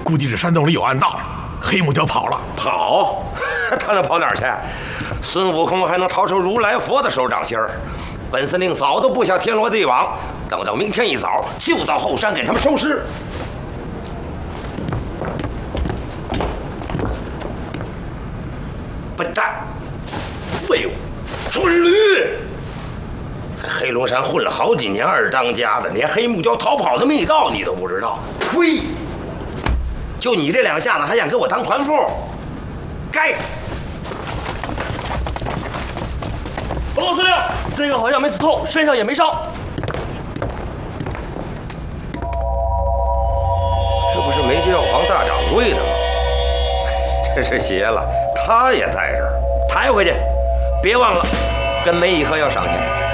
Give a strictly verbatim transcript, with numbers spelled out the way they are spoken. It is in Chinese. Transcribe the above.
估计这山洞里有暗道，黑木雕跑了。 跑？他能跑哪儿去？孙悟空还能逃出如来佛的手掌心儿。本司令早都布下天罗地网，等到明天一早就到后山给他们收尸。笨蛋，废物，蠢驴！在黑龙山混了好几年二当家的，连黑木雕逃跑的密道你都不知道？呸！就你这两下子还想给我当团副？该！ 报告司令，这个好像没死透，身上也没伤。 这不是梅教皇大掌柜的吗？真是邪了，他也在这儿，抬回去，别忘了，跟梅一科要赏钱。